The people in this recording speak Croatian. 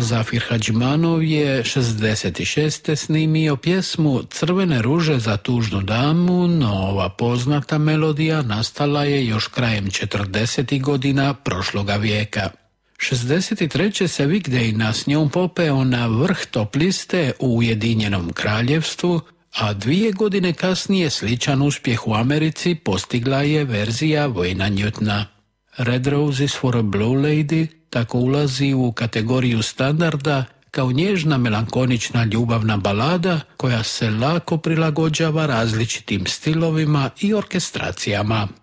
Zafir Hadžimanov je 66. snimio pjesmu Crvene ruže za tužnu damu, no ova poznata melodija nastala je još krajem 40. godina prošloga vijeka. 63. se Weekday s njom popeo na vrh top liste u Ujedinjenom kraljevstvu, a 2 godine kasnije sličan uspjeh u Americi postigla je verzija Wayna Newtona. Red Roses for a Blue Lady tako ulazi u kategoriju standarda kao nježna melankonična ljubavna balada koja se lako prilagođava različitim stilovima i orkestracijama.